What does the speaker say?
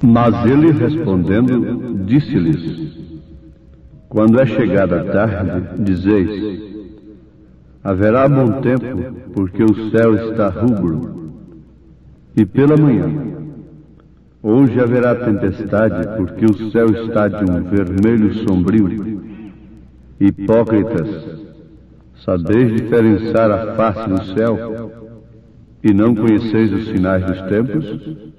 Mas ele respondendo, disse-lhes: quando é chegada a tarde, dizeis: haverá bom tempo, porque o céu está rubro. E pela manhã: hoje haverá tempestade, porque o céu está de um vermelho sombrio. Hipócritas, sabeis diferenciar a face do céu, e não conheceis os sinais dos tempos?